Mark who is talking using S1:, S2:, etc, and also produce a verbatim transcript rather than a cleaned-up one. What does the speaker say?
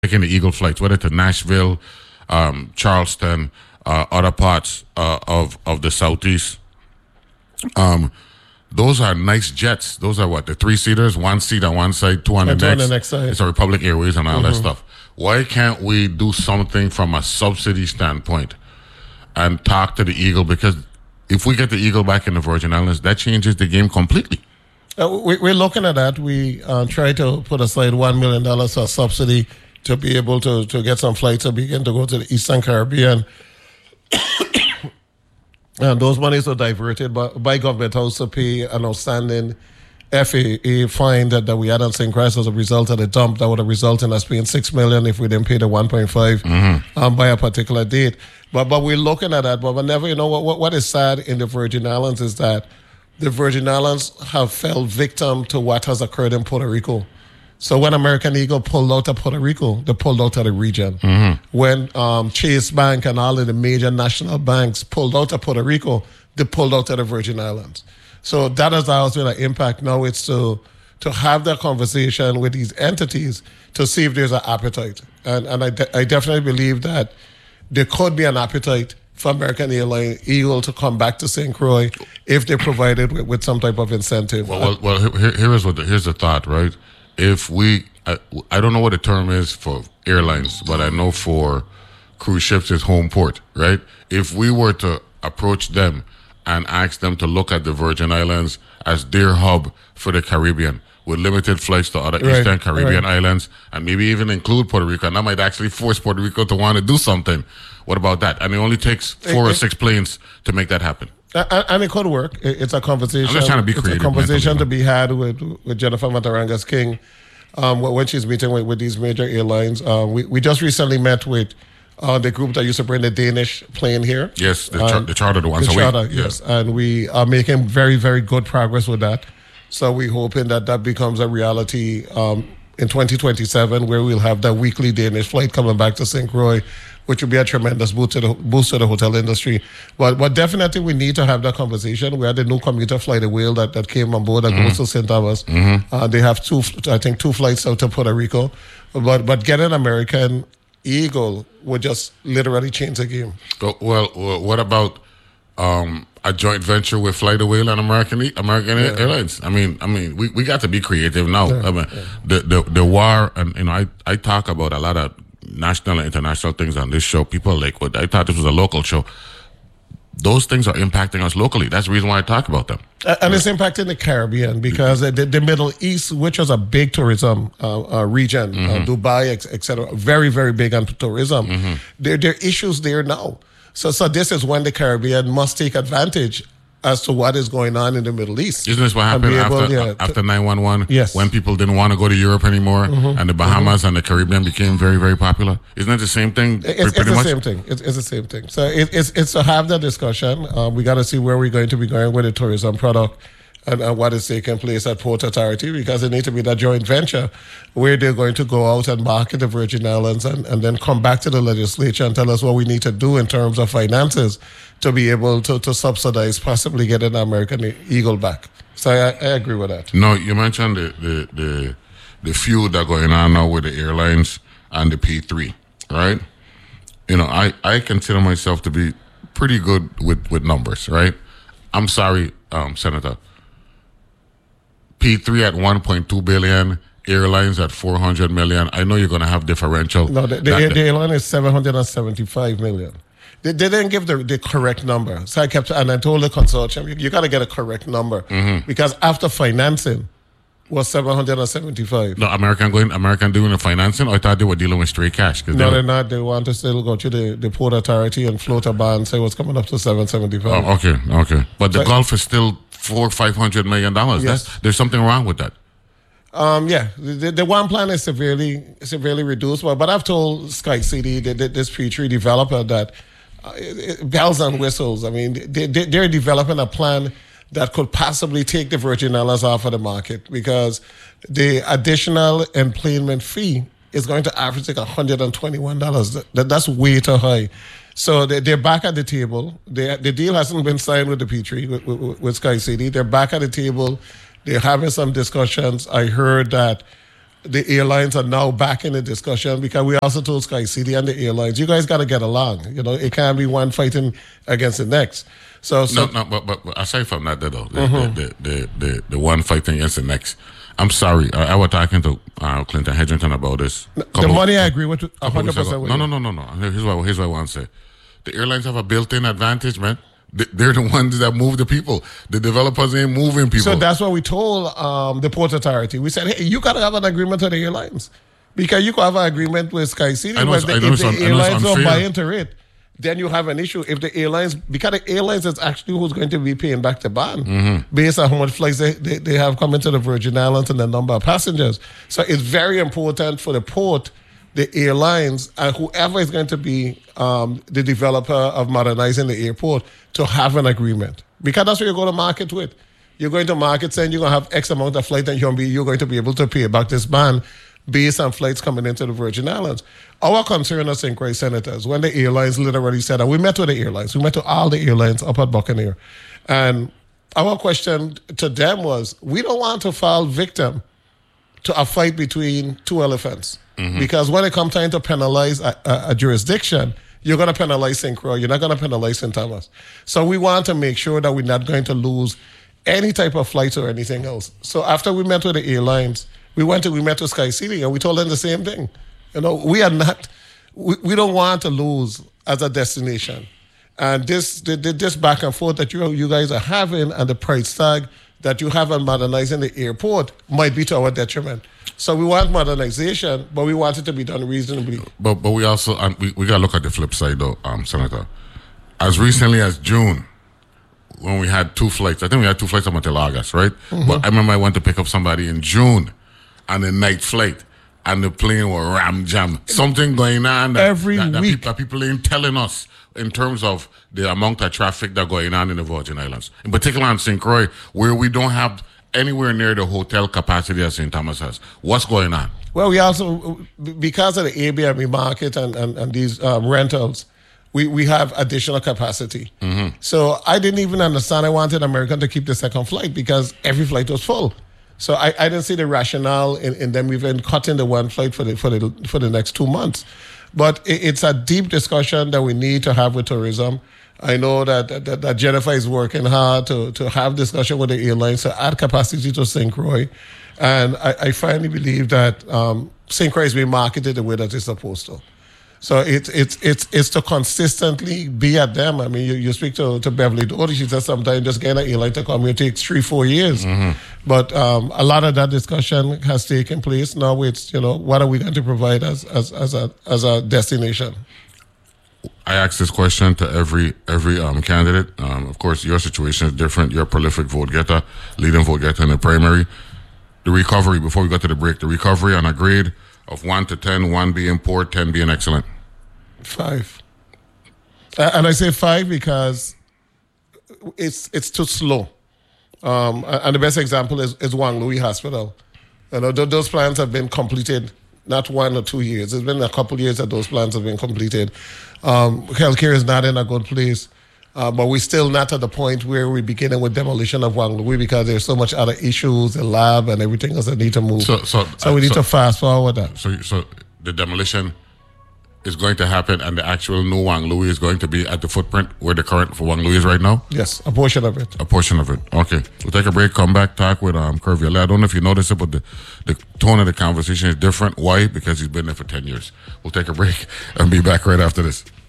S1: taking the Eagle flights, whether to Nashville, um, Charleston, uh, other parts uh, of of the Southeast. Um, those are nice jets. Those are what, the three seaters, one seat on one side, two on the,
S2: And two on
S1: next.
S2: the next side.
S1: It's a Republic Airways and all
S2: Mm-hmm.
S1: that stuff. Why can't we do something from a subsidy standpoint and talk to the Eagle? Because if we get the Eagle back in the Virgin Islands, that changes the game completely.
S2: Uh, we, we're looking at that. We uh, try to put aside one million dollars for subsidy to be able to, to get some flights to begin to go to the Eastern Caribbean. And those monies are diverted by, by government house to pay an outstanding F A A fine that, that we had on Saint Croix as a result of the dump that would have resulted in us paying six million dollars if we didn't pay the one point five
S1: Mm-hmm.
S2: um, by a particular date. But but we're looking at that. But whenever, you know, what, what what is sad in the Virgin Islands is that the Virgin Islands have fell victim to what has occurred in Puerto Rico. So when American Eagle pulled out of Puerto Rico, they pulled out of the region.
S1: Mm-hmm.
S2: When um, Chase Bank and all of the major national banks pulled out of Puerto Rico, they pulled out of the Virgin Islands. So that has always been an impact. Now it's to to have that conversation with these entities to see if there's an appetite. And and I, de- I definitely believe that there could be an appetite for American Airline Eagle to come back to Saint Croix if they provided with, with some type of incentive.
S1: Well, well, well here, here is what the, here's the thought, right? If we, I, I don't know what the term is for airlines, but I know for cruise ships is home port, right? If we were to approach them and ask them to look at the Virgin Islands as their hub for the Caribbean, with limited flights to other
S2: Right,
S1: Eastern Caribbean
S2: right.
S1: islands, and maybe even include Puerto Rico, and that might actually force Puerto Rico to want to do something. What about that? And it only takes four
S2: It-
S1: or
S2: it-
S1: six planes to make that happen.
S2: And, and it could work. It- It's a conversation.
S1: I'm just trying to be
S2: it's
S1: creative
S2: a conversation
S1: mentally,
S2: to be had with, with Jennifer Matarangas King um, when she's meeting with, with these major airlines. Um, we, we just recently met with uh, the group that used to bring the Danish plane here.
S1: Yes, the, char-
S2: And
S1: the charter, the ones
S2: the
S1: a week.
S2: charter,
S1: Yeah.
S2: yes. And we are making very, very good progress with that. So we're hoping that that becomes a reality um, in twenty twenty-seven, where we'll have that weekly Danish flight coming back to Saint Croix, which will be a tremendous boost to the, boost to the hotel industry. But but definitely we need to have that conversation. We had the new commuter flight, the Whale, that, that came on board that
S1: Mm-hmm.
S2: goes to Saint Thomas. Uh, they have two, I think, two flights out to Puerto Rico. But but getting American Eagle would just literally change the game.
S1: Well, well, well, what about um, a joint venture with Fly the Whale and American E- American Air- Airlines? I mean, I mean, we, we got to be creative now. I mean, the, the the war, and you know, I, I talk about a lot of national and international things on this show. People are like, well, I thought this was a local show. Those things are impacting us locally. That's the reason why I talk about them.
S2: Uh, And it's impacting the Caribbean because the, the Middle East, which was a big tourism uh, uh, region, uh, Dubai, et, et cetera, very, very big on tourism. There, there are issues there now. So, so this is when the Caribbean must take advantage as to what is going on in the Middle East.
S1: Isn't this what
S2: And
S1: happened
S2: be able,
S1: after
S2: yeah, to-
S1: after nine one one?
S2: Yes.
S1: When people didn't want to go to Europe anymore, and the Bahamas and the Caribbean became very, very popular. Isn't it the same thing?
S2: It's, it's
S1: pretty
S2: the
S1: much?
S2: same thing. It's, it's the same thing. So it, it's it's to have that discussion. Uh, we got to see where we're going to be going with the tourism product and, and what is taking place at Port Authority, because it needs to be that joint venture where they're going to go out and market the Virgin Islands and, and then come back to the legislature and tell us what we need to do in terms of finances to be able to, to subsidize possibly getting the American Eagle back. So I, I agree with that.
S1: No, you mentioned the, the the the feud that going on now with the airlines and the P three, right? You know, I, I consider myself to be pretty good with, with numbers, right? I'm sorry, um, Senator. P three at one point two billion, airlines at four hundred million. I know you're going to have differential.
S2: No, the, the,
S1: That-
S2: the airline is seven hundred seventy-five million. They, they didn't give the, the correct number. So I kept, and I told the consortium, you, you got to get a correct number
S1: Mm-hmm.
S2: because after financing was seven hundred seventy-five.
S1: no, American going, American doing the financing. Or I thought they were dealing with straight cash. 'Cause
S2: No,
S1: they
S2: they're
S1: were-
S2: not. They want to still go to the, the Port Authority and float a bond, say what's coming up to seven seventy-five.
S1: Oh, okay, okay. But the
S2: So-
S1: Gulf is still four, five hundred million dollars.
S2: Yes.
S1: That's There's something wrong with that.
S2: Um, yeah, the, the one plan is severely severely reduced, but, but I've told Sky City, the, the, this P three developer, that uh, it, it- bells and whistles. I mean, they, they, they're developing a plan that could possibly take the Virgin Islands off of the market because the additional employment fee is going to average like one hundred twenty-one dollars. That, that's way too high. So they, they're back at the table. They, the deal hasn't been signed with the P three, with, with, with Sky City. They're back at the table. They're having some discussions. I heard that the airlines are now back in the discussion because we also told Sky City and the airlines, you guys got to get along. You know, it can't be one fighting against the next. So, so
S1: no, no, but, but, but aside from that, though, the, mm-hmm. the, the, the, the, the one fighting against the next, I'm sorry. I, I was talking to uh, Clinton Hedrington about this.
S2: The money I agree with one hundred percent.
S1: No, no, no, no, no. Here's what, here's what I want to say. The airlines have a built-in advantage, man. They're the ones that move the people. The developers ain't moving people.
S2: So that's what we told um, the Port Authority. We said, hey, you got to have an agreement with the airlines. Because you can have an agreement with Sky City, but the, if the un- airlines don't buy into it, then you have an issue. If the airlines, because the airlines is actually who's going to be paying back the bond mm-hmm. based on how much flights they, they, they have coming to the Virgin Islands and the number of passengers. So it's very important for the port, the airlines, and whoever is going to be um, the developer of modernizing the airport to have an agreement. Because that's what you're going to market with. You're going to market saying you're going to have X amount of flights and you're going to be, you're going to be able to pay back this bond based on flights coming into the Virgin Islands. Our concern as Saint Croix senators, when the airlines literally said, and we met with the airlines, we met with all the airlines up at Buccaneer, and our question to them was, we don't want to fall victim to a fight between two elephants. Mm-hmm. Because when it comes time to penalize a, a, a jurisdiction, you're going to penalize Saint Croix. You're not going to penalize Saint Thomas. So we want to make sure that we're not going to lose any type of flights or anything else. So after we met with the airlines, we went to we met with Sky City and we told them the same thing. You know, we are not, we, we don't want to lose as a destination. And this the, the, this back and forth that you you guys are having and the price tag that you have on modernizing the airport might be to our detriment. So we want modernization, but we want it to be done reasonably.
S1: But but we also um, we, we got to look at the flip side, though, um, Senator. As recently as June, when we had two flights, I think we had two flights up until August, right? Mm-hmm. But I remember I went to pick up somebody in June on a night flight, and the plane was ram jam. Something going on that,
S2: every
S1: that, that
S2: week
S1: people, that people ain't telling us in terms of the amount of traffic that going on in the Virgin Islands, in particular on Saint Croix, where we don't have anywhere near the hotel capacity as Saint Thomas has. What's going on?
S2: Well, we also, because of the Airbnb market and, and, and these um, rentals, we, we have additional capacity. Mm-hmm. So I didn't even understand I wanted American to keep the second flight because every flight was full. So I, I didn't see the rationale in, in them even cutting the one flight for the for the for the next two months. But it, it's a deep discussion that we need to have with tourism. I know that, that, that Jennifer is working hard to, to have discussion with the airlines to add capacity to Saint Croix. And I, I finally believe that um, Saint Croix is being marketed the way that it's supposed to. So it's it's it's it's to consistently be at them. I mean, you, you speak to, to Beverly Doty, she says sometimes just getting an airline to come here takes three, four years. Mm-hmm. But um, a lot of that discussion has taken place. Now it's, you know, what are we going to provide as as, as a as a destination?
S1: I ask this question to every every um, candidate. Um, of course, your situation is different. You're a prolific vote getter, leading vote getter in the primary. The recovery, before we go to the break, the recovery on a grade of one to ten, one being poor, ten being excellent.
S2: Five. And I say five because it's it's too slow. Um, and the best example is, is Wang Louis Hospital. You know, those plans have been completed not one or two years. It's been a couple of years that those plans have been completed. Um, healthcare is not in a good place. Uh, but we're still not at the point where we're beginning with demolition of Wang Louis because there's so much other issues, the lab and everything else that need to move. So, so, so we need so, to fast forward that.
S1: So, so the demolition is going to happen and the actual new Wang Louis is going to be at the footprint where the current for Wang Louis is right now?
S2: Yes, a portion of it.
S1: A portion of it. Okay. We'll take a break, come back, talk with um, Kirby Allais. I don't know if you noticed it, but the, the tone of the conversation is different. Why? Because he's been there for ten years. We'll take a break and be back right after this.